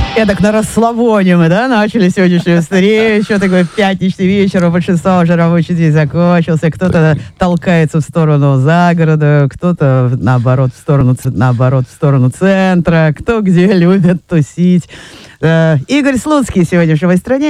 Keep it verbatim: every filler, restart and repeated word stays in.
Эдак на расслабоне мы, да, начали сегодняшнюю встречу. Такой пятничный вечер, у большинства уже рабочий день закончился. Кто-то толкается в сторону загорода, кто-то, наоборот, в сторону, наоборот, в сторону центра, кто где любит тусить. Игорь Слуцкий сегодня в «Живой стране».